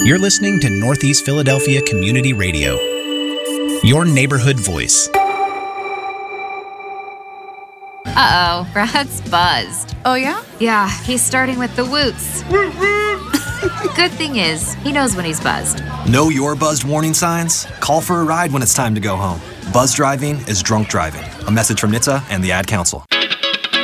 You're listening to Northeast Philadelphia Community Radio, your neighborhood voice. Uh-oh, Brad's buzzed. Oh, yeah? Yeah, he's starting with the woots. Good thing is, he knows when he's buzzed. Know your buzzed warning signs? Call for a ride when it's time to go home. Buzz driving is drunk driving. A message from NHTSA and the Ad Council.